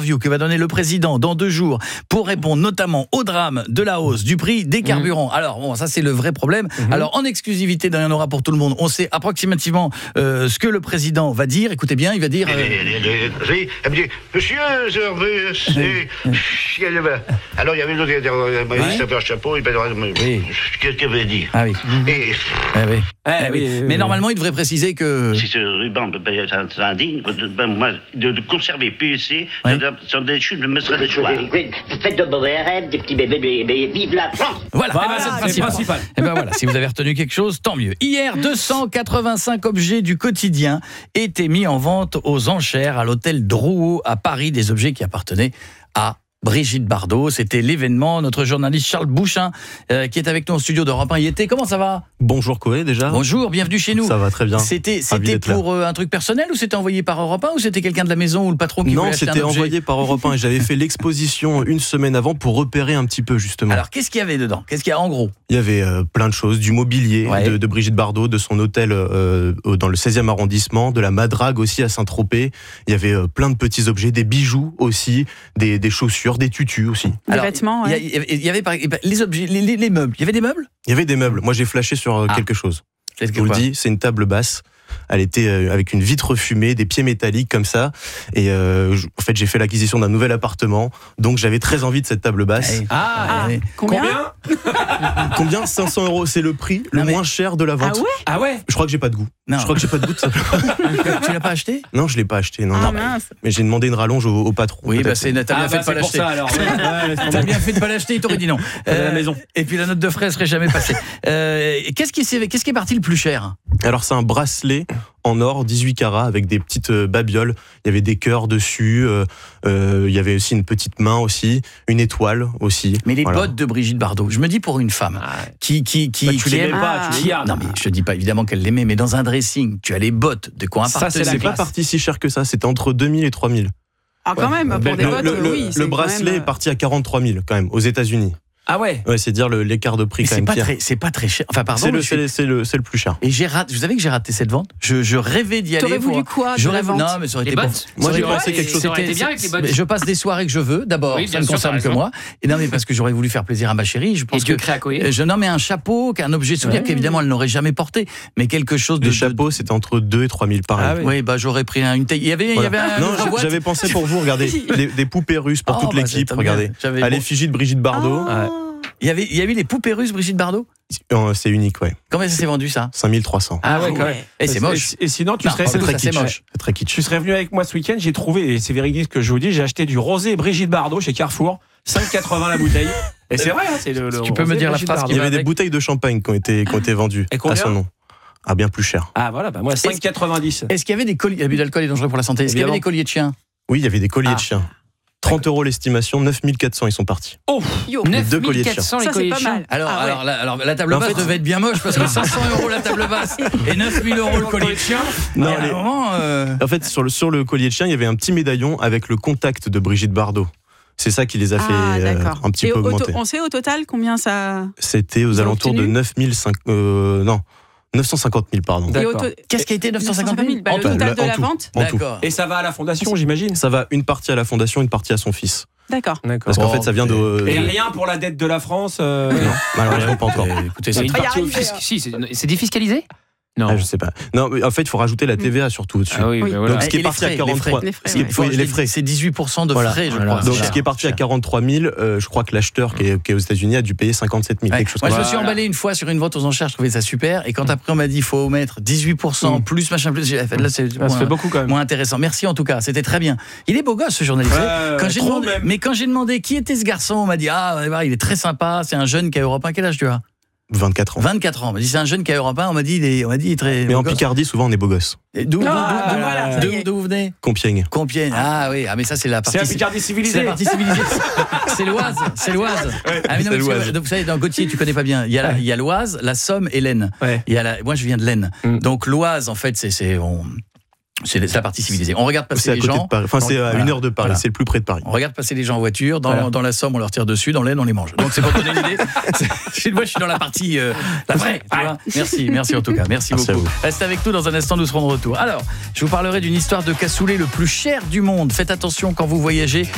interview que va donner le président dans 2 jours pour répondre notamment au drame de la hausse du prix des carburants. Alors bon, ça c'est le vrai problème. Alors en exclusivité dans Il y en aura pour tout le monde, on sait approximativement ce que le président va dire. Écoutez bien, il va dire... Monsieur, alors il y avait l'autre, il s'avait un chapeau, qu'est-ce qu'il avait dit? Ah oui. Mais normalement, il devrait préciser que... Si ce ruban c'est indigne, moi, de conserver PEC, sur des chutes, je me serais des choix. Faites de mauvais rêves, des petits bébés, mais vive la France! Voilà, c'est le principal. Et ben voilà, si vous avez retenu quelque chose, tant mieux. Hier, 285 objets du quotidien étaient mis en vente aux enchères à l'hôtel Drouot à Paris, des objets qui appartenaient à Brigitte Bardot. C'était l'événement. Notre journaliste Charles Bouchin, qui est avec nous au studio d'Europe 1, y était. Comment ça va ? Bonjour Koé déjà. Bonjour, bienvenue chez nous. Ça va très bien. C'était pour un truc personnel ou c'était envoyé par Europe 1 ou c'était quelqu'un de la maison ou le patron qui voulait acheter un objet ? Non, c'était envoyé par Europe 1 et j'avais fait l'exposition une semaine avant pour repérer un petit peu justement. Alors qu'est-ce qu'il y avait dedans ? Qu'est-ce qu'il y a en gros ? Il y avait plein de choses, du mobilier de Brigitte Bardot, de son hôtel dans le 16e arrondissement, de la madrague aussi à Saint-Tropez. Il y avait plein de petits objets, des bijoux aussi, des chaussures, des tutus aussi. Des vêtements, il y avait les objets, les meubles. Il y avait des meubles ? Il y avait des meubles. Moi, j'ai flashé sur quelque chose. Je vous le dis, c'est une table basse. Elle était avec une vitre fumée, des pieds métalliques comme ça. Et en fait, j'ai fait l'acquisition d'un nouvel appartement. Donc, j'avais très envie de cette table basse. Combien 500 €. C'est le prix le moins cher de la vente. Ah ouais. Je crois que j'ai pas de goût. Non. Je crois que j'ai pas de goût de ça. Tu l'as pas acheté ? Non, je l'ai pas acheté. Non. Mince. Mais j'ai demandé une rallonge au patron. Oui, t'as bien fait de pas l'acheter. T'as bien fait de pas l'acheter, il t'aurait dit non. À la maison. Et puis la note de frais serait jamais passée. Qu'est-ce qui est parti le plus cher ? Alors c'est un bracelet en or 18 carats avec des petites babioles. Il y avait des cœurs dessus. Il y avait aussi une petite main aussi, une étoile aussi. Mais les bottes de Brigitte Bardot, je me dis pour une femme qui tu l'aimais pas, tu non mais je te dis pas évidemment qu'elle l'aimait, mais dans un dressing, tu as les bottes de quoi appartenait. Ça c'est pas parti si cher que ça. C'était entre 2000 et 3000. Ah quand même, pour des bottes, oui. Le bracelet est parti à 43 000 quand même aux États-Unis. Ah ouais. Ouais, c'est dire l'écart de prix. Mais quand même. c'est pas très cher. Enfin pardon. C'est le plus cher. Et vous savez que j'ai raté cette vente. Je rêvais d'y aller. T'aurais voulu quoi de la vente ? Non, mais ça aurait été bon. Moi j'ai pensé quelque chose. Ça aurait été bien avec les bottes. Je passe des soirées que je veux. D'abord, ça ne concerne que moi. Et non, mais parce que j'aurais voulu faire plaisir à ma chérie. Je pense que mais un chapeau, qu'un objet souvenir qu'évidemment elle n'aurait jamais porté, mais quelque chose de. Les chapeaux, c'était entre 2 et 3 000 pareil. Oui, j'aurais pris une taille. Il y avait un. Non, j'avais pensé pour vous. Regardez, des poupées russes pour toute l'équipe. Regardez, à l'effigie de Brigitte Bardot. Il y avait les poupées russes Brigitte Bardot ? C'est unique, ouais. Combien ça s'est vendu ça ? 5300. Ah ouais, quand même. Et c'est moche. Et sinon, c'est très moche. Très kitsch. Tu serais venu avec moi ce week-end, j'ai trouvé, et c'est véridique ce que je vous dis, j'ai acheté du rosé Brigitte Bardot chez Carrefour, 5,80 la bouteille. Et c'est vrai, c'est le tu peux me dire la phrase Il y avait des bouteilles de champagne qui ont été vendues à son nom. Ah, bien plus cher. Ah voilà, moi 5,90. Est-ce qu'il y avait des colliers ? L'abus d'alcool est dangereux pour la santé. Est-ce qu'il y avait des colliers de chiens ? Oui, il y avait des colliers de chiens. 30 € l'estimation, 9400 ils sont partis. Oh, 2 colliers de chiens. Ça c'est pas mal. Alors la table basse devait être bien moche parce que 500 € la table basse et 9000 € le collier de chien. Non, en fait sur le collier de chien, il y avait un petit médaillon avec le contact de Brigitte Bardot. C'est ça qui les a fait un petit peu augmenter. On sait au total combien ça... C'était aux alentours de 950 000, pardon. Qu'est-ce qui a été 950 000 Le total de la vente. D'accord. Et ça va à la fondation, j'imagine. Ça va une partie à la fondation, une partie à son fils. D'accord. Parce qu'en fait, ça vient de... Et rien pour la dette de la France Non, malheureusement pas encore. Écoutez, c'est défiscalisé ? Non, je sais pas. Non, en fait, il faut rajouter la TVA surtout dessus. Ah oui, mais voilà. Donc, ce qui est parti à 43 les frais, c'est 18% de frais, je crois. Donc, ce qui est parti à 43 000, je crois que l'acheteur qui est aux États-Unis a dû payer 57 000. Quelque chose moi, je me suis emballé une fois sur une vente aux enchères, je trouvais ça super. Et quand après on m'a dit il faut mettre 18% plus machin plus, j'ai fait là c'est ça fait beaucoup quand même. Moins intéressant. Merci en tout cas, c'était très bien. Il est beau gosse ce journaliste. Quand j'ai demandé qui était ce garçon, on m'a dit il est très sympa, c'est un jeune qui a Europe 1. Quel âge tu as ? 24 ans. 24 ans. On m'a dit c'est un jeune qui a Europe 1. On m'a dit il est très. Mais en Picardie, souvent on est beau gosse. D'où vous venez ? Compiègne. Ah oui, mais ça c'est la partie. C'est la Picardie civilisée. C'est la partie civilisée. C'est l'Oise. Vous savez, dans Gauthier, tu connais pas bien. Il y a l'Oise, la Somme et l'Aisne. Moi, je viens de l'Aisne. Donc l'Oise, en fait, c'est la partie civilisée. On regarde passer les gens. C'est à 1 heure de Paris. C'est le plus près de Paris. On regarde passer les gens en voiture. Dans la Somme, on leur tire dessus. Dans l'Aisne, on les mange. Donc c'est pour donner une idée. Moi, je suis dans la partie la vraie. Merci en tout cas. Merci beaucoup. Restez avec nous dans un instant. Nous serons de retour. Alors, je vous parlerai d'une histoire de cassoulet le plus cher du monde. Faites attention quand vous voyagez.